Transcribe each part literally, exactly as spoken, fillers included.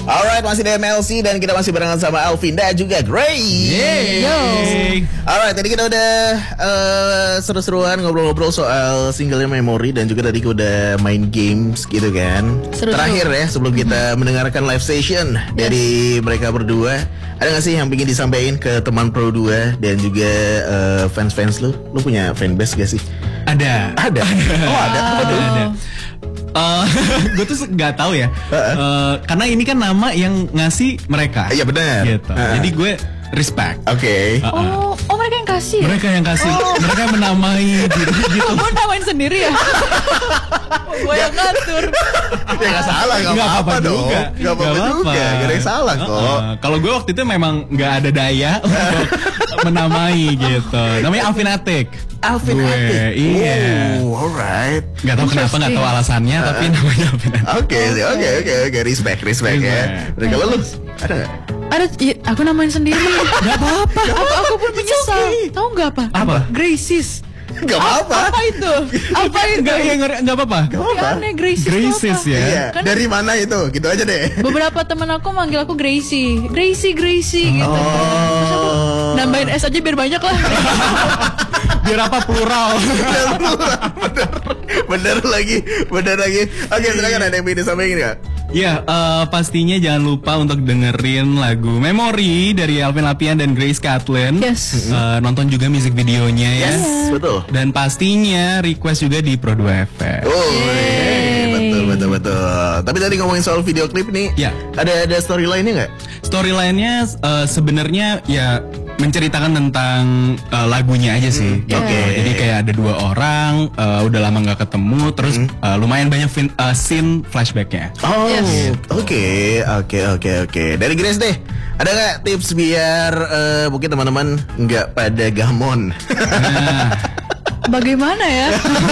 Alright, masih di M L C dan kita masih barengan sama Alvin dan juga Grace. Yeay. Alright, tadi kita udah uh, seru-seruan ngobrol-ngobrol soal singlenya Memory dan juga tadi kita udah main games gitu kan. Seru-seru. Terakhir ya sebelum kita mm-hmm. mendengarkan live session yes. dari mereka berdua, ada gak sih yang ingin disampaikan ke teman Pro dua dan juga uh, fans-fans lu? Lu punya fanbase gak sih? Ada. Ada. Oh ada. Ada. Ada. Uh, gue tuh nggak tahu ya, uh-uh. uh, karena ini kan nama yang ngasih mereka. Iya benar. Gitu. Uh-uh. Jadi gue respect. Oke. Okay. Uh-uh. Oh, oh mereka yang kasih. Mereka yang kasih. Oh. Mereka menamai gitu. gitu. Gue namain sendiri ya. Gue yang ngatur. Ya nggak salah, nggak apa-apa dong. Nggak apa-apa juga. Gak ada yang salah kok. Uh-uh. Kalau gue waktu itu memang nggak ada daya untuk menamai gitu. Namanya Alvin Atik. Alvin Atik. Iya. Oh, alright. Gak tahu kenapa, gak tahu alasannya, uh, tapi namanya Alvin Atik. Oke, oke, oke, oke. Respect, respect ya. Dan kalau lu ada nggak? Ada, ya, aku namain sendiri. Gak apa-apa. Aku, aku pun menyesal. Okay. Tahu nggak apa? Apa? Graces. Gak apa-apa. Apa itu? Apa itu? Gak, ya, gak apa-apa. Gak apa-apa. Aneh, Graces. Graces ya. Iya. Kan dari mana itu? Gitu aja deh. Beberapa teman aku manggil aku Gracie, Gracie, Gracie gitu. Oh. Terus aku nambahin S aja biar banyak lah. Biar apa plural. Bener, bener, bener lagi, bener lagi. Oke, silakan ada yang ingin disampaikan nggak? Ya, uh, pastinya jangan lupa untuk dengerin lagu Memory dari Alvin Lapian dan Grace Kathleen. Yes. Uh, nonton juga musik videonya ya. Yes, betul. Dan pastinya request juga di Pro dua F M. Oh, yeay. betul, betul, betul. Tapi tadi ngomongin soal video klip nih, ya. Ada ada storyline-nya nggak? Storyline-nya uh, sebenarnya ya menceritakan tentang uh, lagunya aja sih. Hmm. Oke. Okay. Jadi kayak ada dua orang, uh, udah lama nggak ketemu, terus hmm. uh, lumayan banyak fin- uh, scene flashbacknya. Oh, yes. oke, oke, oke, oke. Dari Grace deh, ada nggak tips biar uh, mungkin teman-teman nggak pada gamon? Nah. Bagaimana ya?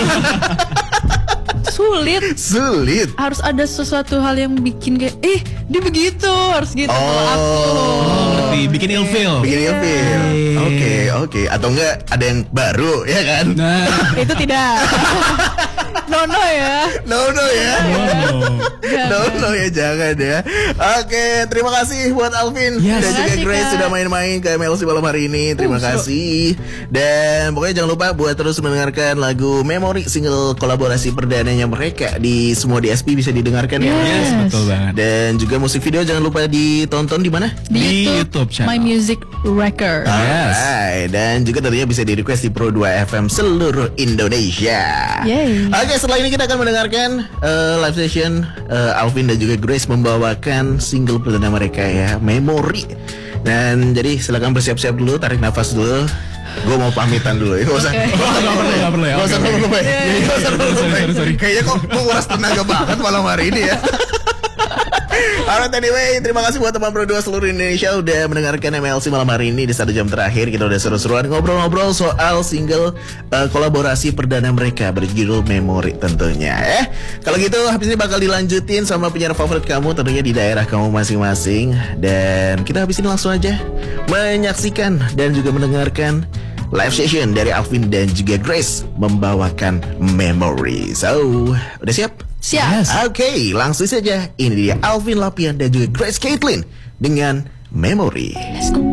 Sulit. Sulit. Harus ada sesuatu hal yang bikin kayak, eh dia begitu, harus gitu. Oh, kalau aku. Oh, ngerti. Bikin ilfeel. Bikin ilfil. Oke, oke. Atau enggak ada yang baru, ya kan? Nah, Itu tidak. No no ya. No, no ya. wow. No, no ya, jangan ya. Oke, terima kasih buat Alvin Yes. dan juga Kasih, Grace Kak. sudah main-main ke M L C malam hari ini. Terima Uh, kasih. Dan pokoknya jangan lupa buat terus mendengarkan lagu Memory, single kolaborasi perdananya mereka di semua D S P bisa didengarkan ya. Yes. Yes, betul banget. Dan juga musik video jangan lupa ditonton di mana? Di YouTube channel. My Music Record. Yes. Alright. Dan juga tentunya bisa di request di Pro dua F M seluruh Indonesia. Yay. Oke, setelah ini kita akan mendengarkan uh, live session uh, Alvin dan juga Grace membawakan single perdana mereka ya, Memory. Dan jadi silakan bersiap-siap dulu, tarik nafas dulu. Gue mau pamitan dulu ya. Gak usah. Okay. Gak usah perlu ya. Gak perlu ya. Gak usah Oke, perlu oke. ya. Gak usah perlu Sorry, sorry, sorry. Kayaknya kok menguras tenaga banget malam hari ini ya. Alright, anyway, terima kasih buat teman Pro dua seluruh Indonesia udah mendengarkan M L C malam hari ini. Di satu jam terakhir kita udah seru-seruan ngobrol-ngobrol soal single uh, kolaborasi perdana mereka berjudul Memory tentunya. Eh, kalau gitu habis ini bakal dilanjutin sama penyiar favorit kamu tentunya di daerah kamu masing-masing. Dan kita habis ini langsung aja menyaksikan dan juga mendengarkan live session dari Alvin dan juga Grace membawakan Memory. So, udah siap? Siap. Yes. Oke, okay, langsung saja. Ini dia Alvin Lapian dan juga Grace Kathleen dengan Memory. Let's go.